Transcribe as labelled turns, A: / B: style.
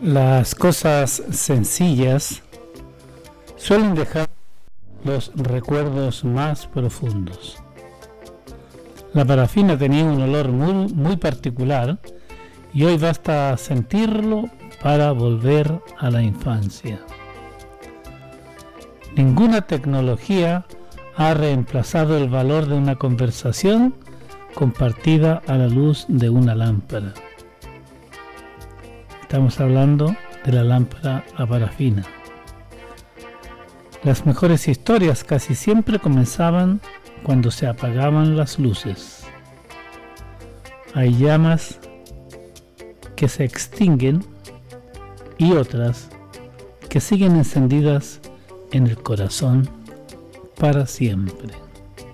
A: Las cosas sencillas suelen dejar los recuerdos más profundos. La parafina tenía un olor muy particular y hoy basta sentirlo para volver a la infancia. Ninguna tecnología ha reemplazado el valor de una conversación compartida a la luz de una lámpara. Estamos hablando de la lámpara a parafina. Las mejores historias casi siempre comenzaban cuando se apagaban las luces. Hay llamas que se extinguen y otras que siguen encendidas en el corazón para siempre.